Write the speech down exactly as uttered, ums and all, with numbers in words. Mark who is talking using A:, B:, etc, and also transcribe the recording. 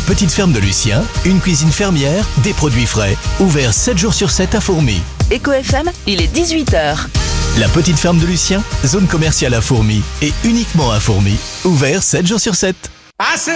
A: petite ferme de Lucien, une cuisine fermière, des produits frais. Ouvert sept jours sur sept à Fourmies.
B: Éco F M, il est dix-huit heures.
A: La petite ferme de Lucien, zone commerciale à Fourmies et uniquement à Fourmies. Ouvert sept jours sur sept.